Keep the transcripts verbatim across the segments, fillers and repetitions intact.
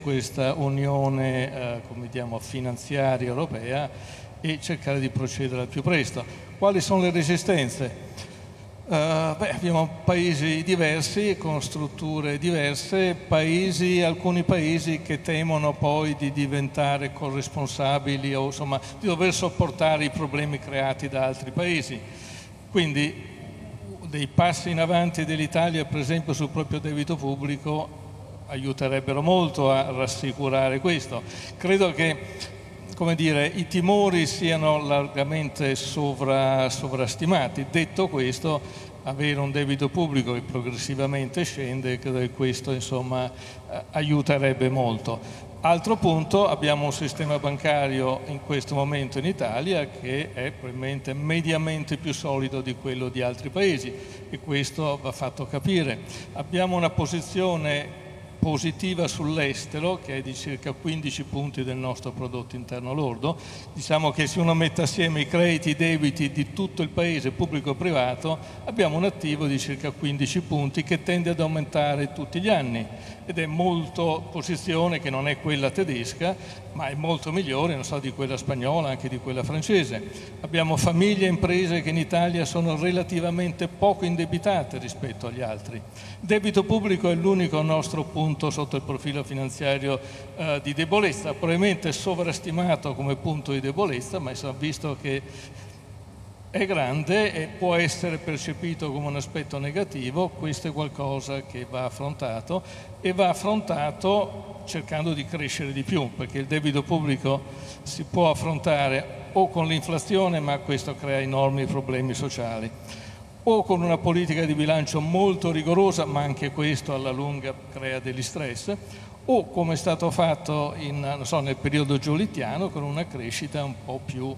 questa unione eh, come diciamo, finanziaria europea e cercare di procedere al più presto. Quali sono le resistenze? Uh, beh, abbiamo paesi diversi con strutture diverse, paesi, alcuni paesi che temono poi di diventare corresponsabili o insomma di dover sopportare i problemi creati da altri paesi. Quindi dei passi in avanti dell'Italia, per esempio, sul proprio debito pubblico aiuterebbero molto a rassicurare questo. Credo che, come dire, i timori siano largamente sovra, sovrastimati. Detto questo, avere un debito pubblico che progressivamente scende, credo che questo insomma aiuterebbe molto. Altro punto, abbiamo un sistema bancario in questo momento in Italia che è probabilmente mediamente più solido di quello di altri paesi e questo va fatto capire. Abbiamo una posizione positiva sull'estero che è di circa quindici punti del nostro prodotto interno lordo. Diciamo che se uno mette assieme i crediti e i debiti di tutto il paese pubblico e privato abbiamo un attivo di circa quindici punti che tende ad aumentare tutti gli anni ed è molto posizione che non è quella tedesca ma è molto migliore, non so, di quella spagnola, anche di quella francese. Abbiamo famiglie e imprese che in Italia sono relativamente poco indebitate rispetto agli altri. Il debito pubblico è l'unico nostro punto sotto il profilo finanziario eh, di debolezza, probabilmente sovrastimato come punto di debolezza, ma insomma, visto che è grande e può essere percepito come un aspetto negativo, questo è qualcosa che va affrontato e va affrontato cercando di crescere di più, perché il debito pubblico si può affrontare o con l'inflazione, ma questo crea enormi problemi sociali, o con una politica di bilancio molto rigorosa, ma anche questo alla lunga crea degli stress, o come è stato fatto in, non so, nel periodo giolittiano con una crescita un po' più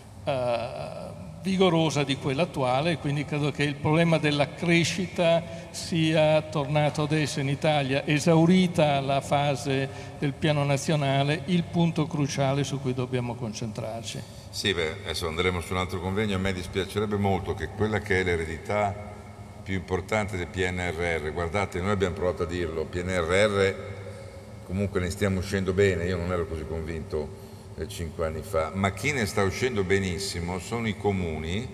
eh, vigorosa di quella attuale. Quindi credo che il problema della crescita sia tornato adesso in Italia, esaurita la fase del piano nazionale, il punto cruciale su cui dobbiamo concentrarci. Sì, beh, adesso andremo su un altro convegno. A me dispiacerebbe molto che quella che è l'eredità più importante del P N R R, guardate, noi abbiamo provato a dirlo, P N R R comunque ne stiamo uscendo bene, io non ero così convinto cinque anni fa, ma chi ne sta uscendo benissimo sono i comuni,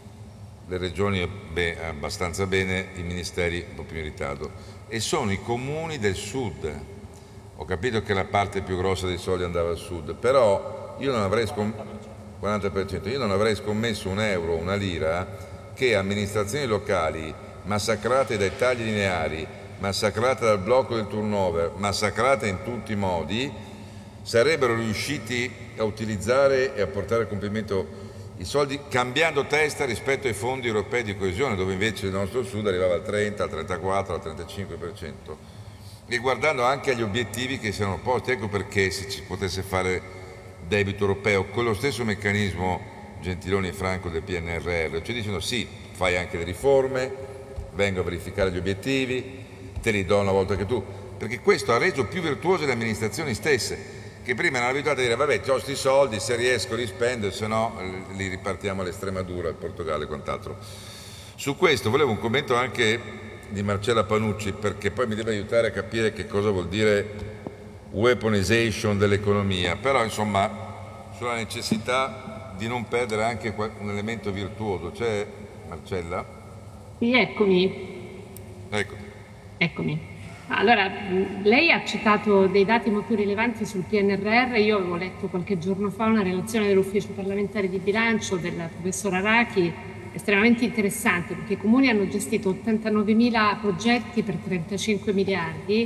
le regioni beh, abbastanza bene, i ministeri un po' più in ritardo, e sono i comuni del sud. Ho capito che la parte più grossa dei soldi andava al sud, però io non avrei scommesso quaranta per cento, io non avrei scommesso un euro, una lira, che amministrazioni locali massacrate dai tagli lineari, massacrate dal blocco del turnover, massacrate in tutti i modi, sarebbero riusciti a utilizzare e a portare a compimento i soldi cambiando testa rispetto ai fondi europei di coesione, dove invece il nostro sud arrivava al trenta, al trentaquattro, al trentacinque per cento, e guardando anche agli obiettivi che si erano posti. Ecco perché se ci potesse fare debito europeo con lo stesso meccanismo Gentiloni e Franco del P N R R, cioè dicendo sì, fai anche le riforme, vengo a verificare gli obiettivi, te li do una volta che tu, perché questo ha reso più virtuose le amministrazioni stesse, che prima erano abituate a dire vabbè, ho sti soldi, se riesco li spendo, se no li ripartiamo all'Estremadura, al Portogallo e quant'altro. Su questo volevo un commento anche di Marcella Panucci, perché poi mi deve aiutare a capire che cosa vuol dire weaponization dell'economia, però insomma sulla necessità di non perdere anche un elemento virtuoso. C'è Marcella? Sì, eccomi. Ecco. Eccomi. Allora, lei ha citato dei dati molto rilevanti sul P N R R. Io avevo letto qualche giorno fa una relazione dell'Ufficio parlamentare di bilancio del professor Arachi, estremamente interessante, perché i comuni hanno gestito ottantanovemila progetti per trentacinque miliardi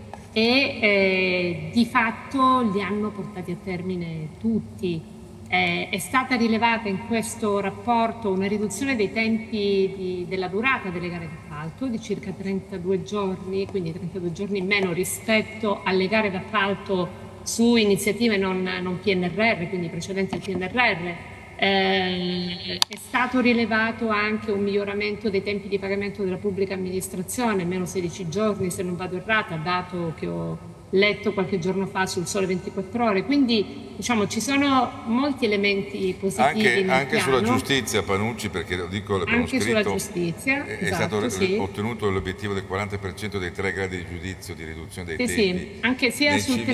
e eh, di fatto li hanno portati a termine tutti. Eh, è stata rilevata in questo rapporto una riduzione dei tempi di, della durata delle gare d'appalto di circa trentadue giorni, quindi trentadue giorni in meno rispetto alle gare d'appalto su iniziative non, non P N R R, quindi precedenti al P N R R. Eh, è stato rilevato anche un miglioramento dei tempi di pagamento della pubblica amministrazione, meno sedici giorni se non vado errata, dato che ho letto qualche giorno fa sul Sole ventiquattro Ore, quindi diciamo ci sono molti elementi positivi anche, nel anche piano. sulla giustizia, Panucci, perché lo dico, l'abbiamo Anche scritto, sulla giustizia, è esatto, stato sì. ottenuto l'obiettivo del quaranta per cento dei tre gradi di giudizio di riduzione dei Sì, tempi. sì, anche sia Nel sul